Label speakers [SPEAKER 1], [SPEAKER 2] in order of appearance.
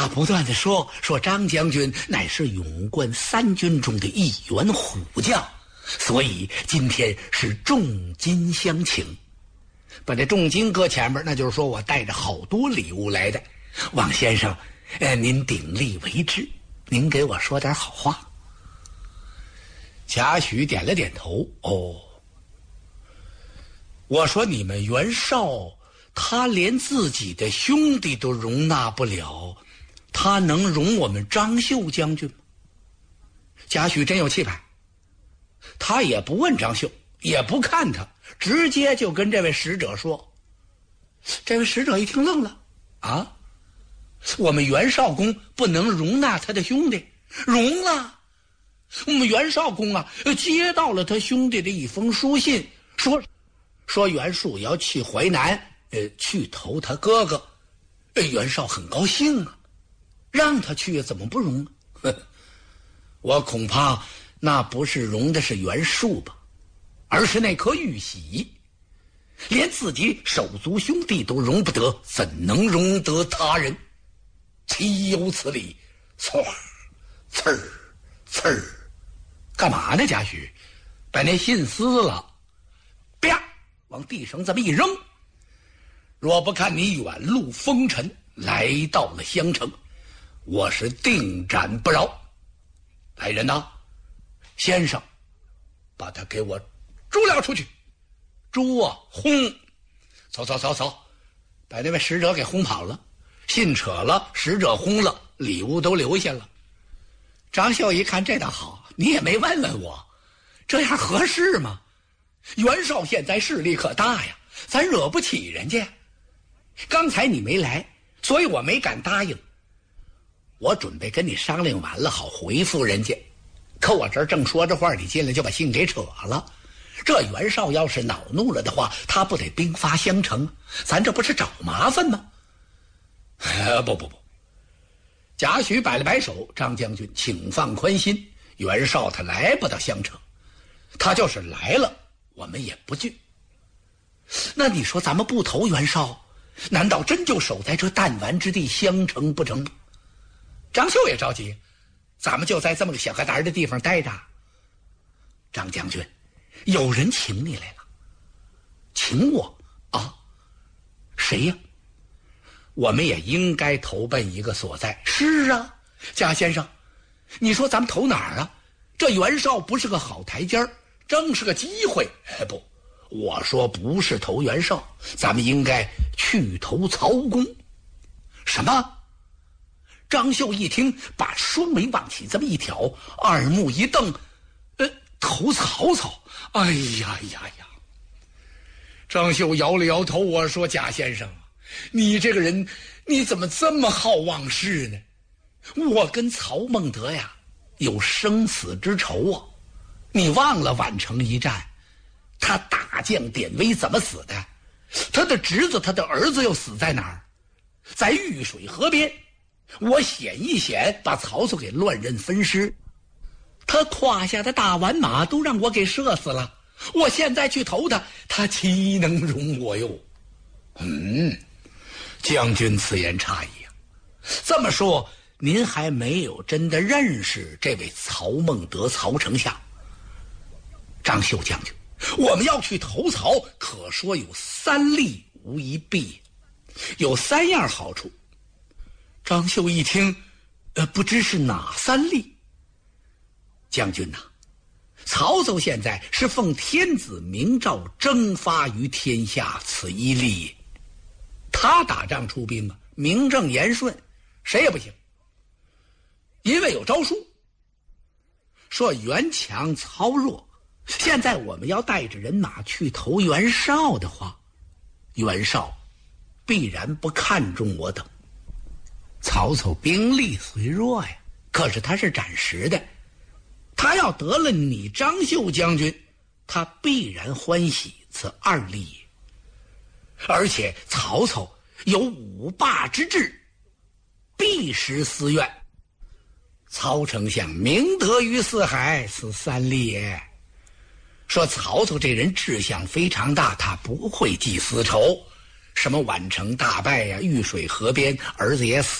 [SPEAKER 1] 他不断地说张将军乃是勇冠三军中的一员虎将，所以今天是重金相请。把这重金搁前面，那就是说我带着好多礼物来的。王先生，您鼎力为之，您给我说点好话。贾诩点了点头。我说你们袁绍，他连自己的兄弟都容纳不了，他能容我们张绣将军吗？贾诩真有气派，他也不问张绣，也不看他，直接就跟这位使者说。这位使者一听愣了，啊，我们袁绍公不能容纳他的兄弟？容了，我们袁绍公啊，接到了他兄弟的一封书信，说袁术要去淮南，去投他哥哥。袁绍很高兴啊，让他去怎么不容呢？我恐怕那不是容的是袁术吧，而是那颗玉玺。连自己手足兄弟都容不得，怎能容得他人？岂有此理！嗖，刺儿，刺儿，干嘛呢？贾诩把那信撕了，啪，往地上这么一扔。若不看你远路风尘来到了襄城，我是定斩不饶。来人呐，先生，把他给我捉了出去。猪啊，轰！走，把那位使者给轰跑了，信扯了，使者轰了，礼物都留下了。张绣一看这倒好，你也没问问我，这样合适吗？袁绍现在势力可大呀，咱惹不起人家。刚才你没来，所以我没敢答应。我准备跟你商量完了，好回复人家。可我这儿正说着话，你进来就把信给扯了。这袁绍要是恼怒了的话，他不得兵发襄城？咱这不是找麻烦吗？不，贾诩摆了摆手，张将军请放宽心，袁绍他来不到襄城，他就是来了，我们也不惧。那你说咱们不投袁绍，难道真就守在这弹丸之地襄城不成？张绣也着急，咱们就在这么个小疙瘩的地方待着。张将军，有人请你来了。请我啊？谁呀？我们也应该投奔一个所在。是啊，贾先生，你说咱们投哪儿啊？这袁绍不是个好台阶儿，正是个机会。不，我说不是投袁绍，咱们应该去投曹公。什么？张绣一听，把双眉往起这么一挑，耳目一瞪，投曹操？哎呀！张绣摇了摇头，我说贾先生，你这个人你怎么这么好忘事呢？我跟曹孟德呀有生死之仇啊！你忘了宛城一战，他大将典韦怎么死的？他的侄子他的儿子又死在哪儿？在玉水河边，我险一险把曹操给乱刃分尸，他胯下的大宛马都让我给射死了。我现在去投他，他岂能容我哟？将军此言差矣啊！这么说，您还没有真的认识这位曹孟德曹丞相。张绣将军，我们要去投曹，可说有三利无一弊，有三样好处。张绣一听，不知是哪三利。将军呐，曹操现在是奉天子明诏征发于天下，此一利。他打仗出兵啊，名正言顺，谁也不行。因为有诏书说袁强曹弱，现在我们要带着人马去投袁绍的话，袁绍必然不看重我等。曹操兵力虽弱呀，可是他是暂时的，他要得了你张绣将军，他必然欢喜此二利也。而且曹操有五霸之志，必实私怨。曹丞相明德于四海，此三利也。说曹操这人志向非常大，他不会记私仇，什么宛城大败呀，玉水河边儿子也死